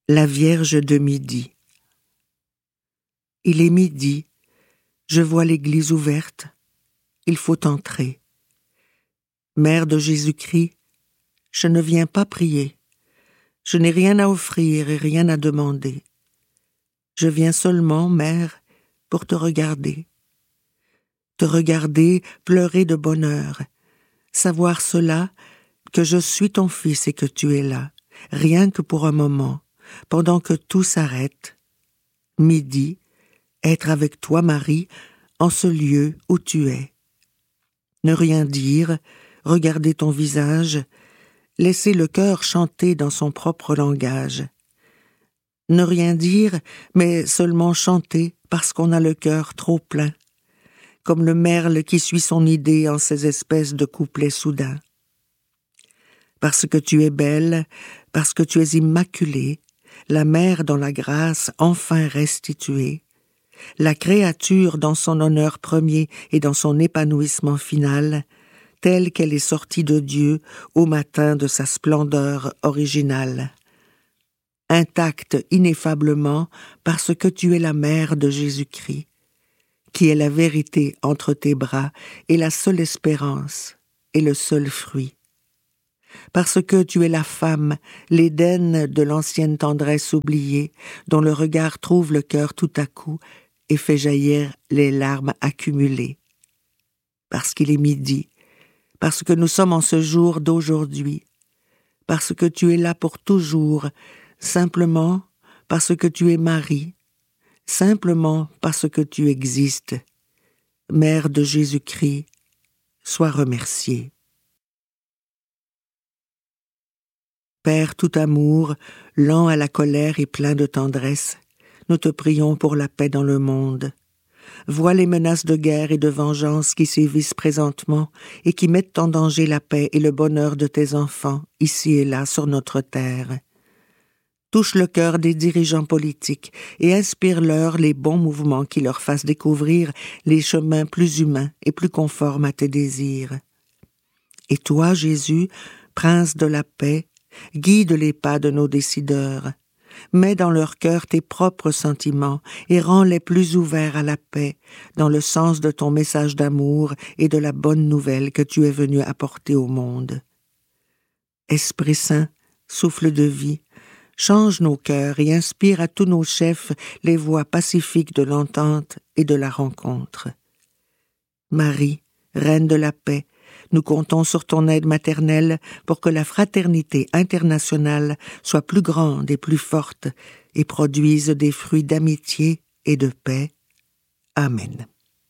La Vierge de midi. Il est midi, je vois l'église ouverte, il faut entrer. Mère de Jésus-Christ, je ne viens pas prier, je n'ai rien à offrir et rien à demander. Je viens seulement, Mère, pour te regarder pleurer de bonheur, savoir cela, que je suis ton fils et que tu es là, rien que pour un moment, pendant que tout s'arrête. Midi, être avec toi, Marie, en ce lieu où tu es. Ne rien dire, regarder ton visage, laisser le cœur chanter dans son propre langage. Ne rien dire, mais seulement chanter parce qu'on a le cœur trop plein, comme le merle qui suit son idée en ces espèces de couplets soudains. Parce que tu es belle, parce que tu es immaculée, la mère dans la grâce enfin restituée, la créature dans son honneur premier et dans son épanouissement final, telle qu'elle est sortie de Dieu au matin de sa splendeur originale. Intacte ineffablement parce que tu es la mère de Jésus-Christ, qui est la vérité entre tes bras et la seule espérance et le seul fruit. Parce que tu es la femme, l'Éden de l'ancienne tendresse oubliée, dont le regard trouve le cœur tout à coup et fait jaillir les larmes accumulées. Parce qu'il est midi, parce que nous sommes en ce jour d'aujourd'hui, parce que tu es là pour toujours, simplement parce que tu es Marie, simplement parce que tu existes. Mère de Jésus-Christ, sois remerciée. Père tout amour, lent à la colère et plein de tendresse, nous te prions pour la paix dans le monde. Vois les menaces de guerre et de vengeance qui sévissent présentement et qui mettent en danger la paix et le bonheur de tes enfants, ici et là sur notre terre. Touche le cœur des dirigeants politiques et inspire-leur les bons mouvements qui leur fassent découvrir les chemins plus humains et plus conformes à tes désirs. Et toi, Jésus, prince de la paix, guide les pas de nos décideurs. Mets dans leur cœur tes propres sentiments et rends-les plus ouverts à la paix, dans le sens de ton message d'amour et de la bonne nouvelle que tu es venu apporter au monde. Esprit Saint, souffle de vie, change nos cœurs et inspire à tous nos chefs les voies pacifiques de l'entente et de la rencontre. Marie, Reine de la paix, nous comptons sur ton aide maternelle pour que la fraternité internationale soit plus grande et plus forte et produise des fruits d'amitié et de paix. Amen.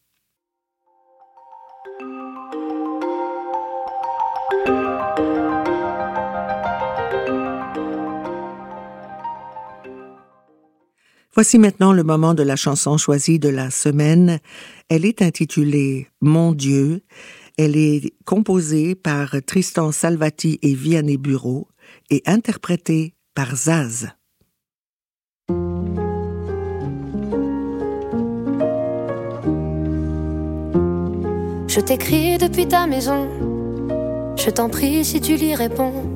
Voici maintenant le moment de la chanson choisie de la semaine. Elle est intitulée « Mon Dieu ». Elle est composée par Tristan Salvati et Vianney Bureau et interprétée par Zaz. Je t'écris depuis ta maison, je t'en prie si tu l'y réponds.